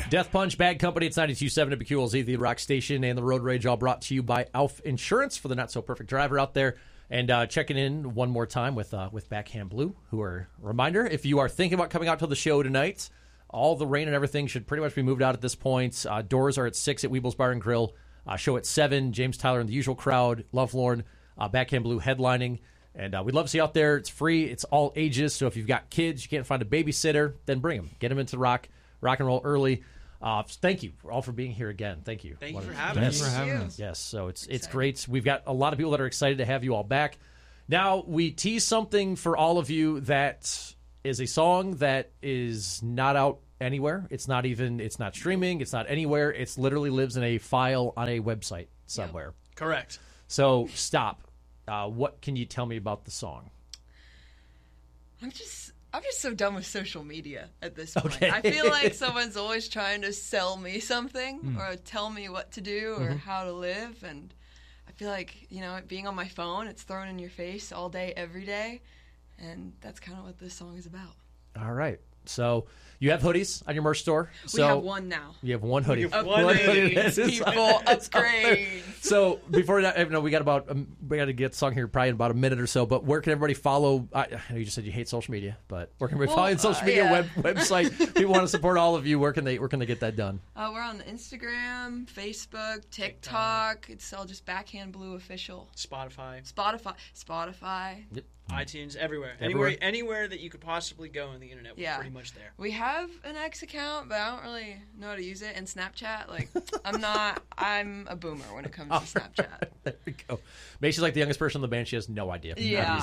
Death Punch, Bad Company. It's 92.7 WQLZ, the rock station, and the Road Rage, all brought to you by Alf Insurance for the not-so-perfect driver out there. And checking in one more time with Backhand Blue, who are, reminder, if you are thinking about coming out to the show tonight, all the rain and everything should pretty much be moved out at this point. Doors are at 6 at Weebles Bar and Grill. Show at 7. James Tyler and the Usual Crowd. Lovelorn, Backhand Blue headlining. And we'd love to see you out there. It's free. It's all ages. So if you've got kids, you can't find a babysitter, then bring them. Get them into rock and roll early. Thank you all for being here again. Thank you. Thank you for having us. Yes, so it's great. We've got a lot of people that are excited to have you all back. Now, we tease something for all of you that is a song that is not out anywhere. It's not streaming. It's not anywhere. It literally lives in a file on a website somewhere. Yep. Correct. So, Stop. What can you tell me about the song? I'm just so done with social media at this point. Okay. I feel like someone's always trying to sell me something or tell me what to do or how to live. And I feel like, being on my phone, it's thrown in your face all day, every day. And that's kind of what this song is about. All right. So you have hoodies on your merch store. We have one now. You have one hoodie. One hoodie. People, upgrade. So before that, we got to get the song here probably in about a minute or so. But where can everybody follow? I know you just said you hate social media, but where can everybody follow on social media website? People want to support all of you. Where can they get that done? We're on Instagram, Facebook, TikTok. It's all just Backhand Blue Official. Spotify. Yep. iTunes, everywhere. Everywhere. Anywhere that you could possibly go on the internet, we're pretty much there. We have an X account, but I don't really know how to use it. And Snapchat, I'm a boomer when it comes to Snapchat. There we go. Macy's like the youngest person in the band. She has no idea. Yeah.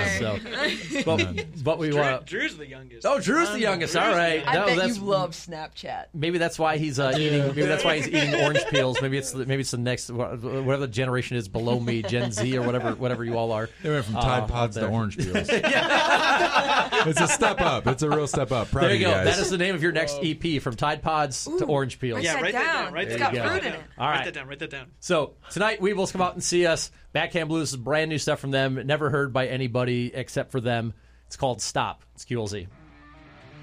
But we want. Drew's the youngest. Oh, Drew's the youngest. All right. I bet you love Snapchat. Maybe that's why he's eating. Maybe that's why he's eating orange peels. Maybe it's the next whatever the generation is below me, Gen Z or whatever you all are. They went from Tide Pods to orange peels. It's a step up. It's a real step up. Proud there you of go. guys. That is the name of your next EP, from Tide Pods to orange peels. Yeah, write that down. It's got fruit in it. All right. Write that down. So tonight, Weebles come out and see us. Backhand Blues is brand new stuff from them. Never heard by anybody except for them. It's called Stop. It's QLZ.